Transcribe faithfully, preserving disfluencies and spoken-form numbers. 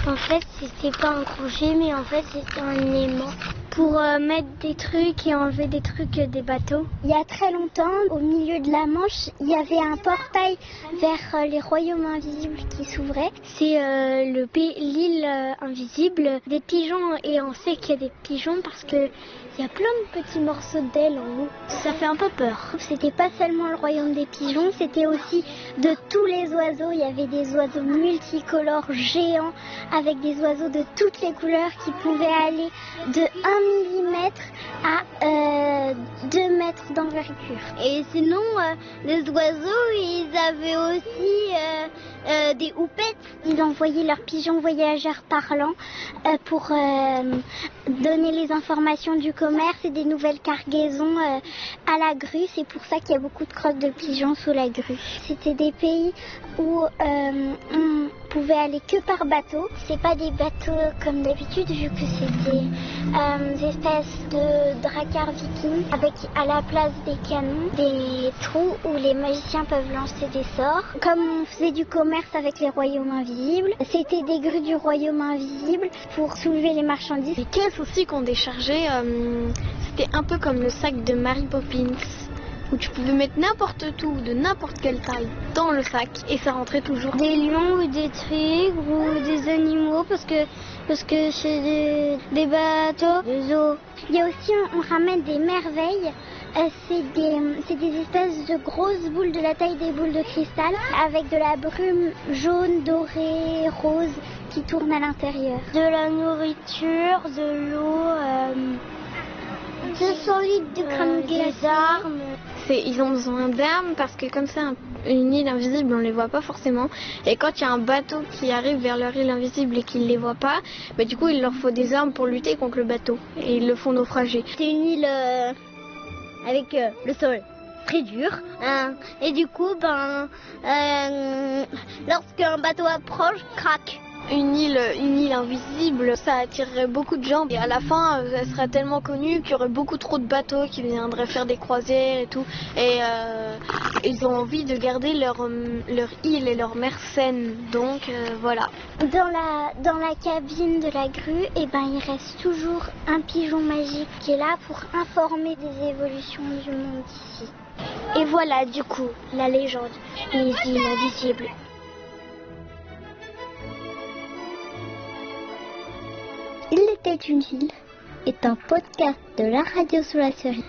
En fait, c'était pas un crochet, mais en fait, c'était un aimant pour euh, mettre des trucs et enlever des trucs euh, des bateaux. Il y a très longtemps, au milieu de la Manche, il y avait un portail vers euh, les royaumes invisibles qui s'ouvrait. C'est euh, le pays, l'île euh, invisible des pigeons, et on sait qu'il y a des pigeons parce que il y a plein de petits morceaux d'ailes en haut. Ça fait un peu peur. C'était pas seulement le royaume des pigeons, c'était aussi de tous les oiseaux. Il y avait des oiseaux multicolores géants avec des oiseaux de toutes les couleurs qui pouvaient aller de un millimètre à euh, deux mètres d'envergure. Et sinon, euh, les oiseaux, ils avaient aussi euh, euh, des houpettes. Ils envoyaient leurs pigeons voyageurs parlants euh, pour euh, donner les informations du commerce et des nouvelles cargaisons euh, à la grue. C'est pour ça qu'il y a beaucoup de crottes de pigeons sous la grue. C'était des pays où euh, on pouvait aller que par bateau. C'est pas des bateaux comme d'habitude, vu que c'est des, euh, des espèces de dracars vikings avec à la place des canons des trous où les magiciens peuvent lancer des sorts. Comme on faisait du commerce avec les royaumes invisibles, c'était des grues du royaume invisible pour soulever les marchandises. Les caisses aussi qu'on déchargeait, euh, c'était un peu comme le sac de Mary Poppins, où tu pouvais mettre n'importe où, de n'importe quelle taille, dans le sac, et ça rentrait toujours. Des lions ou des tigres ou des animaux, parce que parce que c'est des, des bateaux, des zoos. Il y a aussi, on, on ramène des merveilles. Euh, c'est des, c'est des espèces de grosses boules de la taille des boules de cristal, avec de la brume jaune, dorée, rose, qui tourne à l'intérieur. De la nourriture, de l'eau, euh, deux cents litres de crème glacée, des armes. C'est, ils ont besoin d'armes parce que comme c'est un, une île invisible, on les voit pas forcément. Et quand il y a un bateau qui arrive vers leur île invisible et qu'ils les voient pas, bah, du coup il leur faut des armes pour lutter contre le bateau. Et ils le font naufrager. C'est une île euh, avec euh, le sol très dur. Hein, et du coup, ben, euh, lorsqu'un bateau approche, craque. Une île, une île invisible, ça attirerait beaucoup de gens. Et à la fin, elle serait tellement connue qu'il y aurait beaucoup trop de bateaux qui viendraient faire des croisières et tout. Et euh, ils ont envie de garder leur, leur île et leur mer saine. Donc euh, voilà. Dans la, dans la cabine de la grue, eh ben, il reste toujours un pigeon magique qui est là pour informer des évolutions du monde ici. Et voilà du coup la légende des îles invisibles. Il était une île est un podcast de la radio sur la série.